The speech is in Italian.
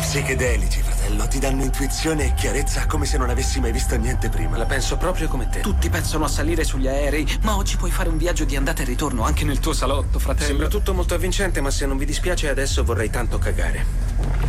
Psichedelici, fratello, ti danno intuizione e chiarezza come se non avessi mai visto niente prima. La penso proprio come te. Tutti pensano a salire sugli aerei, ma oggi puoi fare un viaggio di andata e ritorno anche nel tuo salotto, fratello. Sembra tutto molto avvincente, ma se non vi dispiace adesso vorrei tanto cagare.